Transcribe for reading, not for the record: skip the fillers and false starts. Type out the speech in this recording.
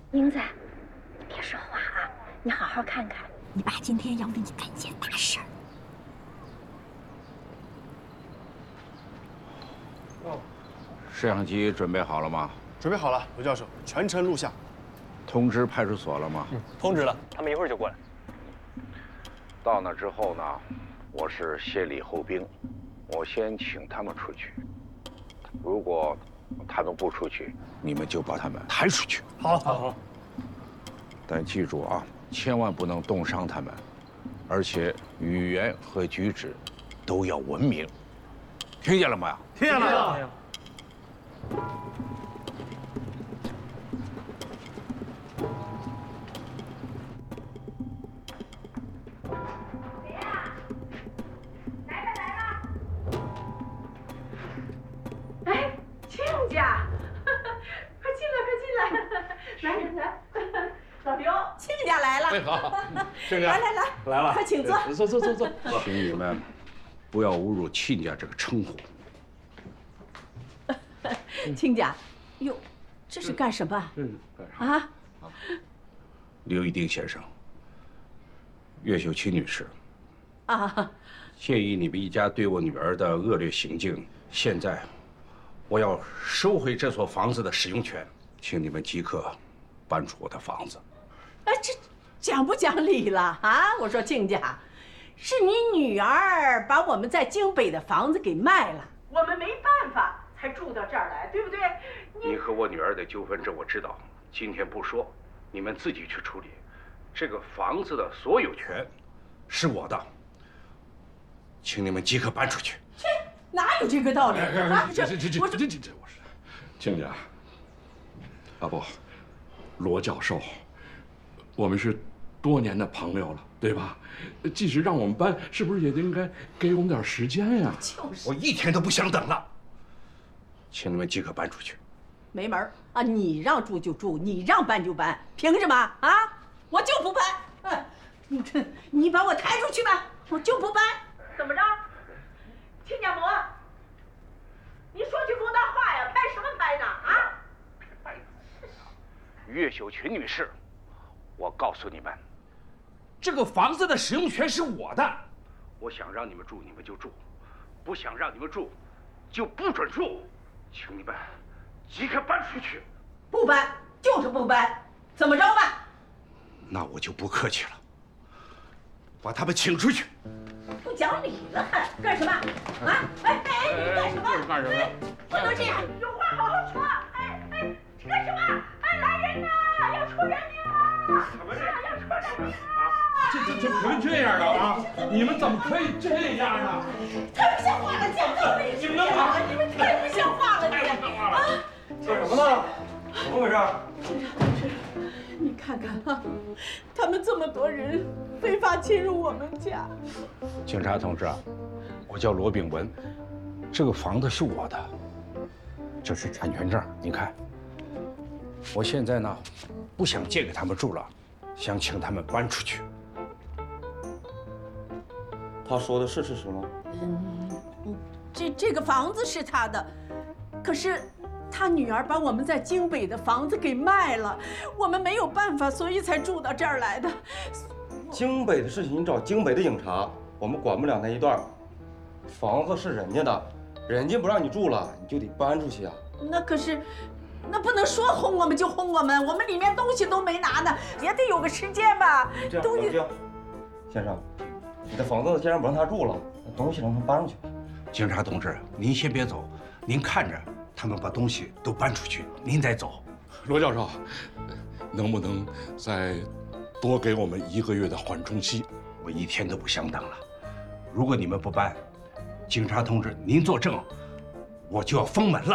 英子，别说话啊，你好好看看，你爸今天要给你干件大事儿。 哦，摄像机准备好了吗？ 准备好了，罗教授，全程录像。 通知派出所了吗？ 通知了，他们一会儿就过来。 到那之后呢，我是先礼后兵，我先请他们出去。如果他们不出去，你们就把他们抬出去。 好。 但记住啊，千万不能冻伤他们，而且语言和举止都要文明，听见了吗？ 听见了。 哎，亲家，快进来，来，老刘，亲家来了。 哎，好，亲家， 来， 来了， 快请坐。 坐。 请你们不要侮辱亲家这个称呼。 亲家，哟，这是干什么？啊？ 刘一丁先生，岳秀琴女士， 啊， 鉴于你们一家对我女儿的恶劣行径，现在我要收回这所房子的使用权，请你们即刻搬出我的房子。 哎，这讲不讲理了啊？我说亲家，是你女儿把我们在京北的房子给卖了，我们没办法才住到这儿来，对不对？ 你和我女儿的纠纷，这我知道，今天不说，你们自己去处理。这个房子的所有权是我的，请你们即刻搬出去。 切，哪有这个道理？ 这，我是亲家，啊不，罗教授，我们是多年的朋友了，对吧？即使让我们搬，是不是也应该给我们点时间呀？ 就是， 我一天都不想等了，请你们即刻搬出去。 没门儿啊！你让住就住，你让搬就搬，凭什么啊？我就不搬！你把我抬出去吧，我就不搬。怎么着，亲家母？你说句公道话呀，拍什么拍呢？啊！ 岳秀群女士，我告诉你们，这个房子的使用权是我的，我想让你们住你们就住，不想让你们住就不准住，请你们即刻搬出去。 不搬就是不搬，怎么着吧？ 那我就不客气了，把他们请出去。 不讲理了还干什么？啊！哎，你干什么？ 干什么呀？ 不能这样，有话好好说。这干什么？来人呐！要出人命了！ 什么要出人命了！ 这不能这样的啊！你们怎么可以这样呢？ 太不像话了，讲道理！你们太不像话了，啊！ 干什么呢？怎么回事？ 你看看啊，他们这么多人非法侵入我们家。 警察同志，我叫罗炳文，这个房子是我的，这是产权证，你看。我现在呢，不想借给他们住了，想请他们搬出去。 他说的是事实吗？ 这个房子是他的，可是他女儿把我们在京北的房子给卖了，我们没有办法，所以才住到这儿来的。 京北的事情你找京北的警察，我们管不了那一段。房子是人家的，人家不让你住了，你就得搬出去啊。 那可是，那不能说轰我们就轰我们，我们里面东西都没拿呢，也得有个时间吧。 这样，先生，你的房子既然不让他住了，那东西让他搬出去。 警察同志，您先别走，您看着他们把东西都搬出去，您再走。 罗教授，能不能再多给我们1个月的缓冲期？ 我一天都不想等了。如果你们不搬，警察同志您作证，我就要封门了。